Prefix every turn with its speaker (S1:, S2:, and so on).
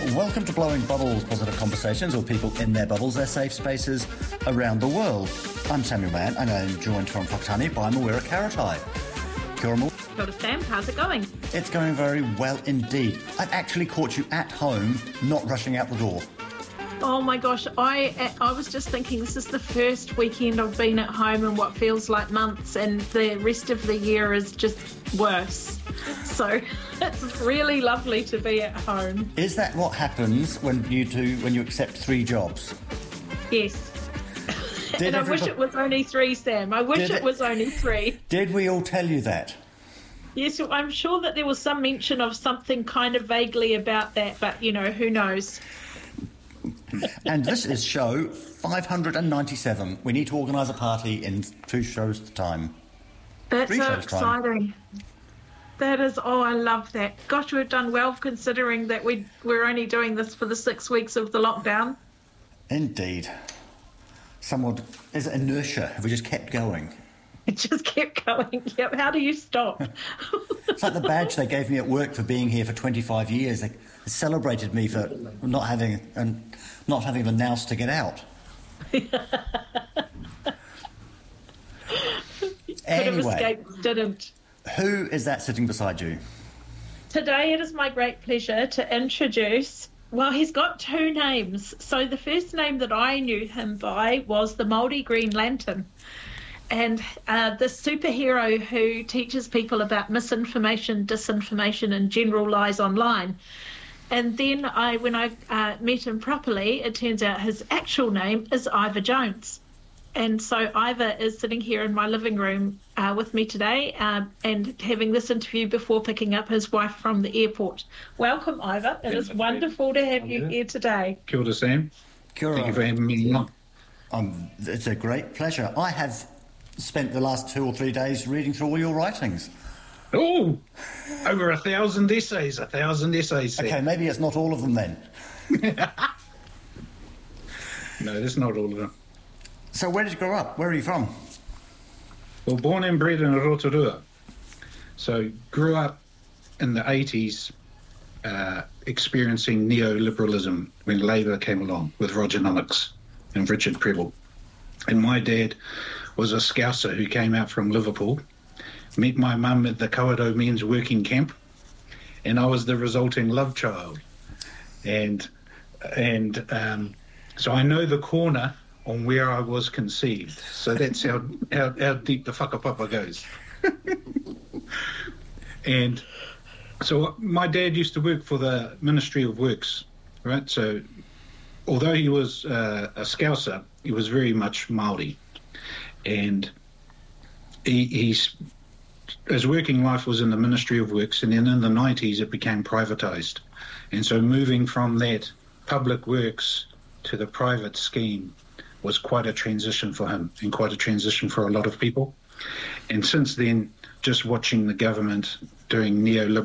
S1: Welcome to Blowing Bubbles, positive conversations with people in their bubbles, their safe spaces around the world. I'm Samuel Mann, and I'm joined from Whakatane by Mawera Karatai. Kia ora,
S2: Kia ora, Sam. How's it going?
S1: It's going very well indeed. I've actually caught you at home, not rushing out the door.
S2: Oh my gosh, I was just thinking this is the first weekend I've been at home in what feels like months, and the rest of the year is just worse. So it's really lovely to be at home.
S1: Is that what happens when you accept 3 jobs?
S2: Yes. And I wish it was only 3, Sam. I wish it was only 3.
S1: Did we all tell you that?
S2: Yes, I'm sure that there was some mention of something kind of vaguely about that, but, who knows?
S1: And this is show 597. We need to organise a party in 2 shows' time.
S2: That's so exciting. That is, I love that. Gosh, we've done well considering that we're only doing this for the 6 weeks of the lockdown.
S1: Indeed. Is it inertia? Have we just kept going?
S2: It just kept going. Yep. How do you stop?
S1: It's like the badge they gave me at work for being here for 25 years. They celebrated me for not having the nous to get out.
S2: Could have escaped, didn't.
S1: Who is that sitting beside you?
S2: Today it is my great pleasure to introduce, well, he's got 2 names. So the first name that I knew him by was the Māori Green Lantern. And the superhero who teaches people about misinformation, disinformation and general lies online. And then when I met him properly, it turns out his actual name is Ivor Jones. And so Ivor is sitting here in my living room with me today and having this interview before picking up his wife from the airport. Welcome, Ivor. It is wonderful to have you here today.
S3: Kia ora, Sam.
S1: Kia ora.
S3: Thank you for having me on.
S1: It's a great pleasure. I have spent the last 2 or 3 days reading through all your writings.
S3: Oh, over 1,000 essays, 1,000 essays.
S1: Okay, maybe it's not all of them then.
S3: No, that's not all of them.
S1: So where did you grow up? Where are you from?
S3: Well, born and bred in Rotorua. So grew up in the 80s experiencing neoliberalism when Labour came along with Rogernomics and Richard Prebble. And my dad was a Scouser who came out from Liverpool, met my mum at the Kawerau Men's Working Camp, and I was the resulting love child. And so I know the corner on where I was conceived. So that's how deep the whakapapa goes. And so my dad used to work for the Ministry of Works, right? So although he was a Scouser, he was very much Māori. And his working life was in the Ministry of Works, and then in the 90s it became privatised. And so moving from that public works to the private scheme was quite a transition for him and quite a transition for a lot of people. And since then, just watching the government doing neoliberal